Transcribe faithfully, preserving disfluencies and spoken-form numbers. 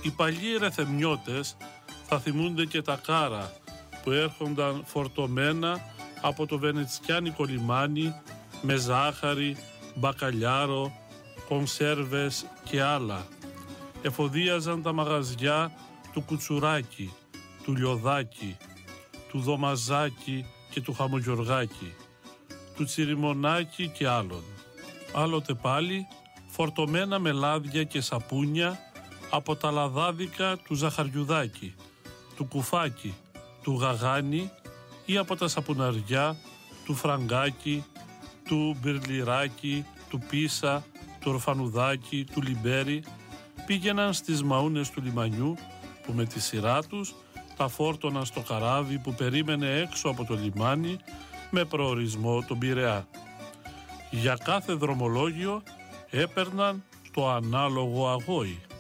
Οι παλιοί ρεθεμιώτες θα θυμούνται και τα κάρα που έρχονταν φορτωμένα από το βενετσιάνικο λιμάνι με ζάχαρη, μπακαλιάρο, κονσέρβες και άλλα. Εφοδίαζαν τα μαγαζιά του Κουτσουράκη, του Λιωδάκη, του Δωμαζάκη και του Χαμογιοργάκη, του Τσιριμονάκη και άλλων. Άλλοτε πάλι φορτωμένα με λάδια και σαπούνια από τα λαδάδικα του Ζαχαριουδάκη, του Κουφάκη, του Γαγάνη ή από τα σαπουναριά του Φραγκάκη, του Μπυρλιράκη, του Πίσα, του Ορφανουδάκη, του Λιμπέρη, πήγαιναν στις μαούνες του λιμανιού που με τη σειρά τους τα φόρτωναν στο καράβι που περίμενε έξω από το λιμάνι με προορισμό τον Πειραιά. Για κάθε δρομολόγιο έπαιρναν το ανάλογο αγόη.